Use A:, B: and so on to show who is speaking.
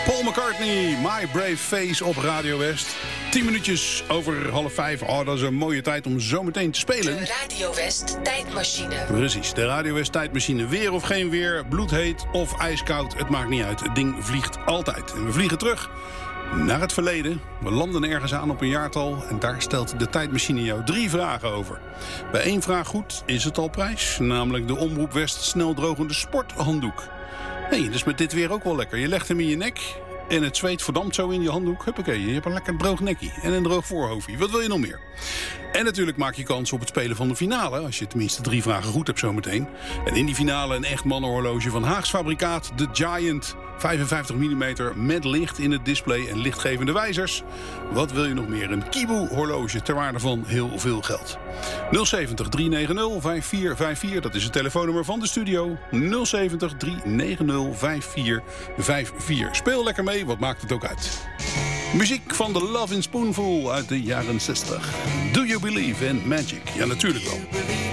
A: Paul McCartney, My Brave Face op Radio West. 10 minuutjes over 4:30. Oh, dat is een mooie tijd om zo meteen te spelen.
B: De Radio West tijdmachine.
A: Precies, de Radio West tijdmachine. Weer of geen weer, bloedheet of ijskoud, het maakt niet uit. Het ding vliegt altijd. En we vliegen terug naar het verleden. We landen ergens aan op een jaartal en daar stelt de tijdmachine jou 3 vragen over. Bij 1 vraag goed is het al prijs, namelijk de Omroep West sneldrogende sporthanddoek. Nee, dat is met dit weer ook wel lekker. Je legt hem in je nek en het zweet verdampt zo in je handdoek. Huppakee, je hebt een lekker droog nekkie en een droog voorhoofdje. Wat wil je nog meer? En natuurlijk maak je kans op het spelen van de finale, als je tenminste 3 vragen goed hebt zometeen. En in die finale een echt mannenhorloge van Haags fabrikaat, de Giant. 55 mm met licht in het display en lichtgevende wijzers. Wat wil je nog meer? Een Kibu horloge ter waarde van heel veel geld. 070 390 5454, dat is het telefoonnummer van de studio. 070 390 5454. Speel lekker mee, wat maakt het ook uit. Muziek van The Lovin' Spoonful uit de jaren 60. Do you believe in magic? Ja, natuurlijk wel.